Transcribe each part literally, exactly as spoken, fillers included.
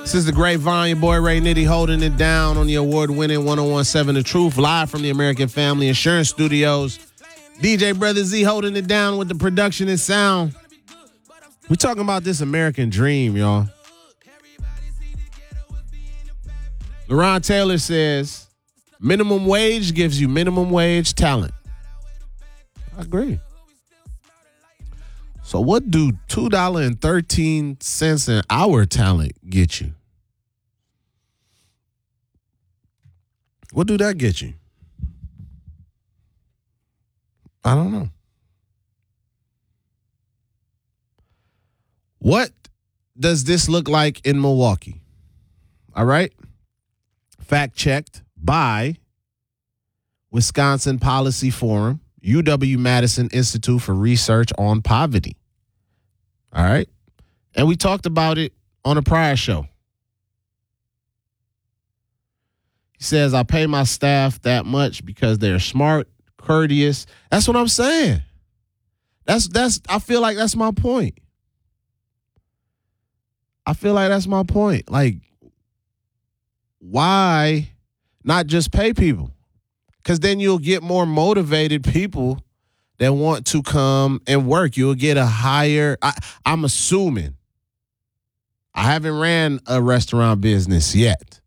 This is the Grapevine, your boy Ray Nitty holding it down on the award-winning one oh one point seven The Truth, live from the American Family Insurance Studios. D J Brother Z holding it down with the production and sound. We're talking about this American dream, y'all. LaRon Taylor says, minimum wage gives you minimum wage talent. I agree. So what do two dollars and thirteen cents an hour talent get you? What do that get you? I don't know. What does this look like in Milwaukee? All right. Fact checked by Wisconsin Policy Forum, U W-Madison Institute for Research on Poverty. All right. And we talked about it on a prior show. He says, I pay my staff that much because they're smart, courteous. That's what I'm saying. That's, that's, I feel like that's my point. I feel like that's my point. Like, why not just pay people? Because then you'll get more motivated people that want to come and work. You'll get a higher, I, I'm assuming. I haven't ran a restaurant business yet.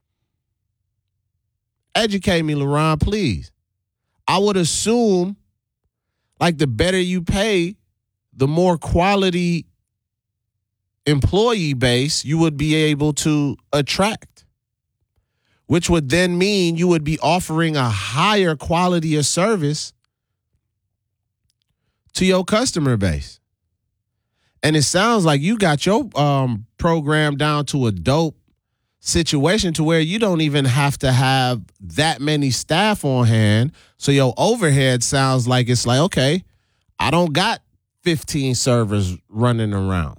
Educate me, LaRon, please. I would assume, like, the better you pay, the more quality employee base you would be able to attract, which would then mean you would be offering a higher quality of service to your customer base. And it sounds like you got your um, program down to a dope situation to where you don't even have to have that many staff on hand. So your overhead sounds like it's like, okay, I don't got fifteen servers running around.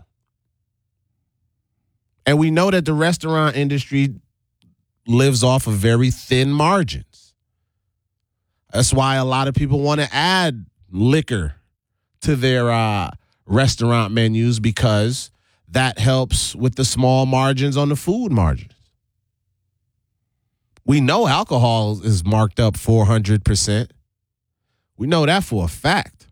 And we know that the restaurant industry lives off of very thin margins. That's why a lot of people want to add liquor to their uh, restaurant menus, because that helps with the small margins on the food margins. We know alcohol is marked up four hundred percent. We know that for a fact.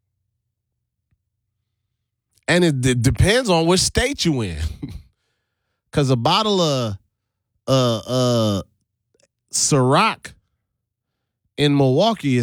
And it, it depends on which state you in. Because a bottle of uh, uh, Ciroc in Milwaukee is